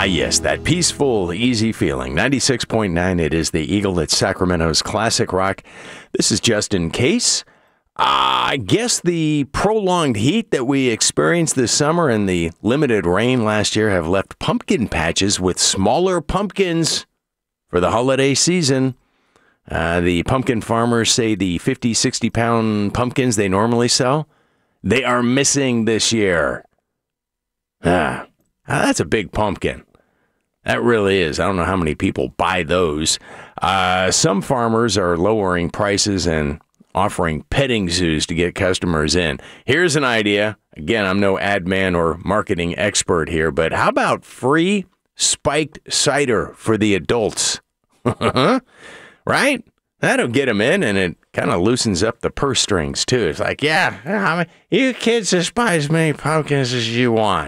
Ah, yes, that peaceful, easy feeling. 96.9, it is the Eagle at Sacramento's Classic Rock. This is just in case. I guess the prolonged heat that we experienced this summer and the limited rain last year have left pumpkin patches with smaller pumpkins for the holiday season. The pumpkin farmers say the 50, 60-pound pumpkins they normally sell, they are missing this year. That's a big pumpkin. That really is. I don't know how many people buy those. Some farmers are lowering prices and offering petting zoos to get customers in. Here's an idea. Again, I'm no ad man or marketing expert here, but how about free spiked cider for the adults? Right? That'll get them in, and it kind of loosens up the purse strings, too. It's like, yeah, you kids just buy as many pumpkins as you want.